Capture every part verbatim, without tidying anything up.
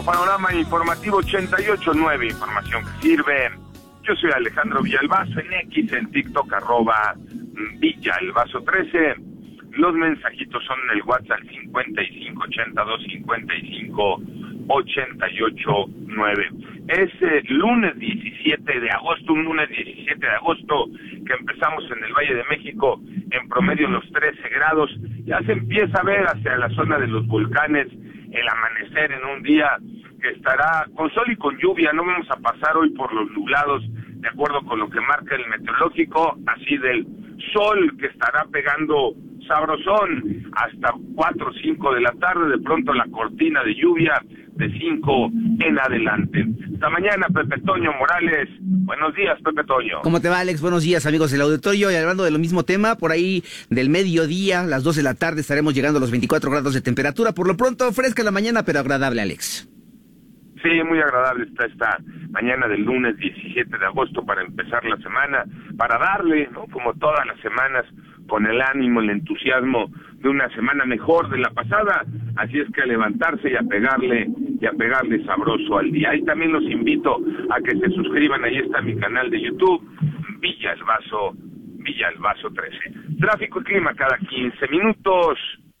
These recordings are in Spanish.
Panorama informativo ochenta y ocho punto nueve, información que sirve. Yo soy Alejandro Villalbazo, en X, en TikTok, arroba Villalbazo trece. Los mensajitos son en el WhatsApp cincuenta y cinco ochenta y dos cincuenta y cinco ochenta y ocho nueve. Es eh, lunes diecisiete de agosto, un lunes diecisiete de agosto que empezamos en el Valle de México en promedio los trece grados. Ya se empieza a ver hacia la zona de los volcanes el amanecer en un día que estará con sol y con lluvia. No vamos a pasar hoy por los nublados, de acuerdo con lo que marca el meteorológico, así del sol que estará pegando sabrosón hasta cuatro o cinco de la tarde, de pronto la cortina de lluvia de cinco en adelante. Hasta mañana, Pepe Toño Morales. Buenos días, Pepe Toño. ¿Cómo te va, Alex? Buenos días, amigos del auditorio. Y hablando de lo mismo tema, por ahí del mediodía, las dos de la tarde, estaremos llegando a los veinticuatro grados de temperatura. Por lo pronto, fresca la mañana, pero agradable, Alex. Sí, muy agradable está esta mañana del lunes diecisiete de agosto para empezar la semana, para darle, ¿no?, como todas las semanas, con el ánimo, el entusiasmo de una semana mejor de la pasada. Así es que a levantarse y a pegarle, y a pegarle sabroso al día. Ahí también los invito a que se suscriban, ahí está mi canal de YouTube, Villalbazo, Villalbazo trece. Tráfico y clima cada quince minutos.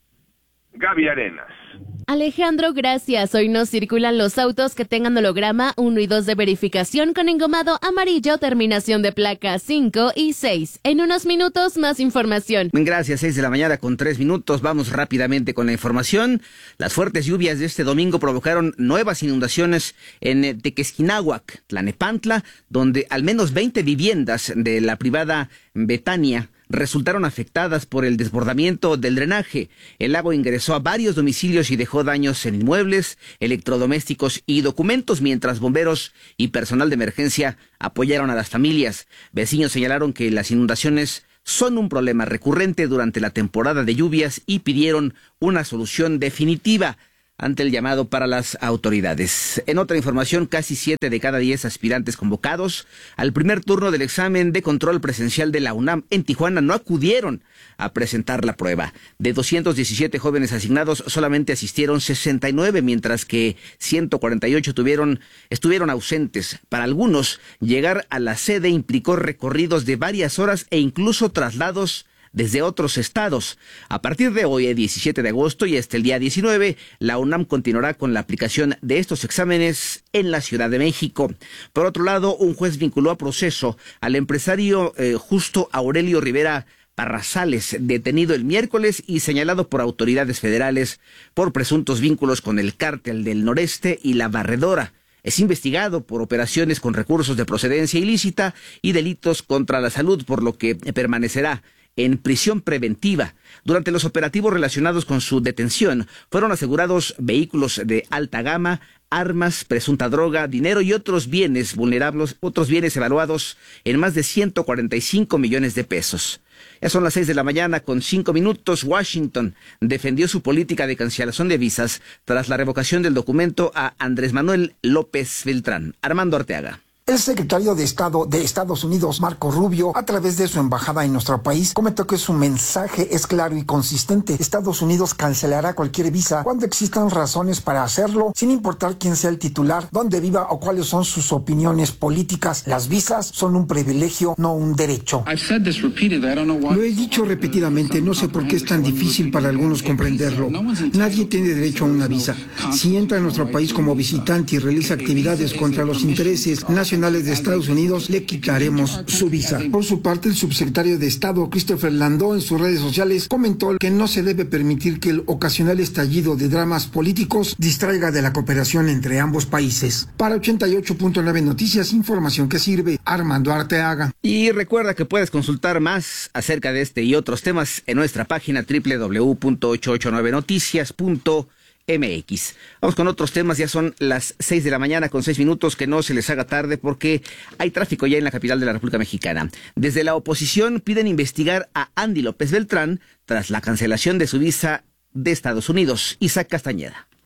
Gaby Arenas. Alejandro, gracias. Hoy no circulan los autos que tengan holograma uno y dos de verificación con engomado amarillo, terminación de placa cinco y seis. En unos minutos, más información. Gracias, seis de la mañana con tres minutos. Vamos rápidamente con la información. Las fuertes lluvias de este domingo provocaron nuevas inundaciones en Tequesquinahuac, Tlanepantla, donde al menos veinte viviendas de la privada Betania resultaron afectadas por el desbordamiento del drenaje. El agua ingresó a varios domicilios y dejó daños en inmuebles, electrodomésticos y documentos, mientras bomberos y personal de emergencia apoyaron a las familias. Vecinos señalaron que las inundaciones son un problema recurrente durante la temporada de lluvias y pidieron una solución definitiva ante el llamado para las autoridades. En otra información, casi siete de cada diez aspirantes convocados al primer turno del examen de control presencial de la UNAM en Tijuana no acudieron a presentar la prueba. De doscientos diecisiete jóvenes asignados, solamente asistieron sesenta y nueve, mientras que ciento cuarenta y ocho tuvieron, estuvieron ausentes. Para algunos, llegar a la sede implicó recorridos de varias horas e incluso traslados desde otros estados. A partir de hoy, diecisiete de agosto, y hasta el día diecinueve, la UNAM continuará con la aplicación de estos exámenes en la Ciudad de México. Por otro lado, un juez vinculó a proceso al empresario eh, Justo Aurelio Rivera Parrazales, detenido el miércoles y señalado por autoridades federales por presuntos vínculos con el Cártel del Noreste y la Barredora. Es investigado por operaciones con recursos de procedencia ilícita y delitos contra la salud, por lo que permanecerá en prisión preventiva. Durante los operativos relacionados con su detención, fueron asegurados vehículos de alta gama, armas, presunta droga, dinero y otros bienes vulnerables, otros bienes evaluados en más de ciento cuarenta y cinco millones de pesos. Ya son las seis de la mañana con cinco minutos. Washington defendió su política de cancelación de visas tras la revocación del documento a Andrés Manuel López Beltrán. Armando Arteaga. El secretario de Estado de Estados Unidos, Marco Rubio, a través de su embajada en nuestro país, comentó que su mensaje es claro y consistente. Estados Unidos cancelará cualquier visa cuando existan razones para hacerlo, sin importar quién sea el titular, dónde viva o cuáles son sus opiniones políticas. Las visas son un privilegio, no un derecho. Lo he dicho repetidamente, no sé por qué es tan difícil para algunos comprenderlo. Nadie tiene derecho a una visa. Si entra a nuestro país como visitante y realiza actividades contra los intereses nacionales de Estados Unidos, le quitaremos su visa. Por su parte, el subsecretario de Estado, Christopher Landau, en sus redes sociales comentó que no se debe permitir que el ocasional estallido de dramas políticos distraiga de la cooperación entre ambos países. Para ochenta y ocho punto nueve Noticias, información que sirve, Armando Arteaga. Y recuerda que puedes consultar más acerca de este y otros temas en nuestra página doble u doble u doble u punto ochocientos ochenta y nueve noticias punto M X. Vamos con otros temas, ya son las seis de la mañana con seis minutos, que no se les haga tarde porque hay tráfico ya en la capital de la República Mexicana. Desde la oposición piden investigar a Andy López Beltrán tras la cancelación de su visa de Estados Unidos. Isaac Castañeda.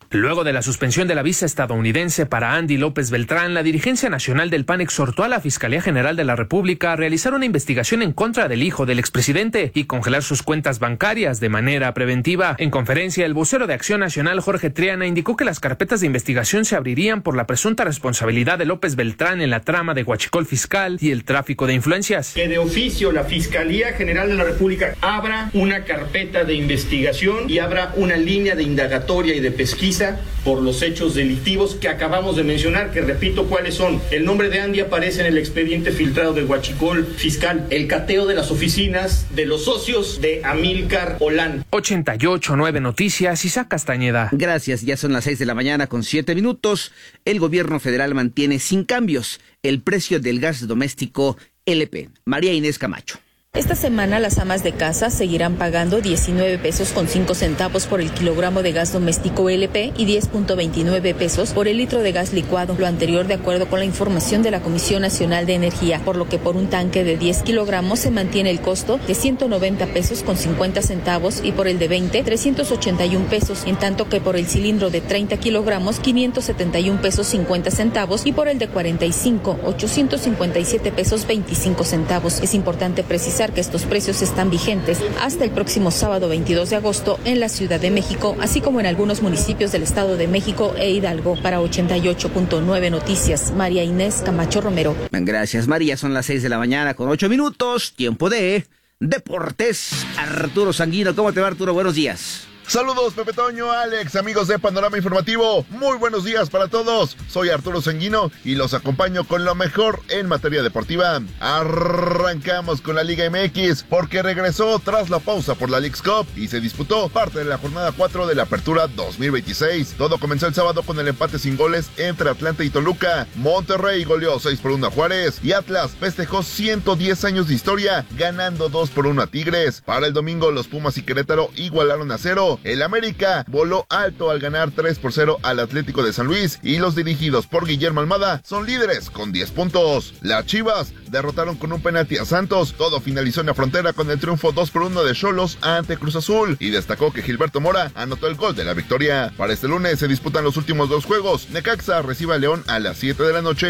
Luego de la suspensión de la visa estadounidense para Andy López Beltrán, la dirigencia nacional del P A N exhortó a la Fiscalía General de la República a realizar una investigación en contra del hijo del expresidente y congelar sus cuentas bancarias de manera preventiva. En conferencia, el vocero de Acción Nacional, Jorge Triana, indicó que las carpetas de investigación se abrirían por la presunta responsabilidad de López Beltrán en la trama de huachicol fiscal y el tráfico de influencias. Que de oficio la Fiscalía General de la República abra una carpeta de investigación y abra una línea de indagatoria y de pesquisa por los hechos delictivos que acabamos de mencionar, que repito cuáles son. El nombre de Andy aparece en el expediente filtrado de huachicol fiscal, el cateo de las oficinas de los socios de Amílcar Olán. ochenta y ocho nueve Noticias, Isaac Castañeda. Gracias, ya son las seis de la mañana con siete minutos. El gobierno federal mantiene sin cambios el precio del gas doméstico L P. María Inés Camacho. Esta semana las amas de casa seguirán pagando diecinueve pesos con cinco centavos por el kilogramo de gas doméstico L P y diez punto veintinueve pesos por el litro de gas licuado, lo anterior de acuerdo con la información de la Comisión Nacional de Energía, por lo que por un tanque de diez kilogramos se mantiene el costo de ciento noventa pesos con cincuenta centavos y por el de veinte, trescientos ochenta y un pesos, en tanto que por el cilindro de treinta kilogramos, quinientos setenta y un pesos cincuenta centavos y por el de cuarenta y cinco, ochocientos cincuenta y siete pesos veinticinco centavos. Es importante precisar que estos precios están vigentes hasta el próximo sábado veintidós de agosto en la Ciudad de México, así como en algunos municipios del Estado de México e Hidalgo. Para ochenta y ocho punto nueve Noticias, María Inés Camacho Romero. Gracias, María. Son las seis de la mañana con ocho minutos. Tiempo de Deportes. Arturo Sanguino. ¿Cómo te va, Arturo? Buenos días. Saludos, Pepe Toño, Alex, amigos de Panorama Informativo. Muy buenos días para todos. Soy Arturo Sanguino y los acompaño con lo mejor en materia deportiva. Arrancamos con la Liga M X porque regresó tras la pausa por la Leagues Cup y se disputó parte de la jornada cuatro de la Apertura dos mil veintiséis. Todo comenzó el sábado con el empate sin goles entre Atlanta y Toluca. Monterrey goleó seis por uno a Juárez y Atlas festejó ciento diez años de historia ganando dos por uno a Tigres. Para el domingo los Pumas y Querétaro igualaron a cero. El América voló alto al ganar tres por cero al Atlético de San Luis y los dirigidos por Guillermo Almada son líderes con diez puntos. Las Chivas derrotaron con un penalti a Santos. Todo finalizó en la Frontera con el triunfo dos por uno de Xolos ante Cruz Azul y destacó que Gilberto Mora anotó el gol de la victoria. Para este lunes se disputan los últimos dos juegos. Necaxa recibe a León a las siete de la noche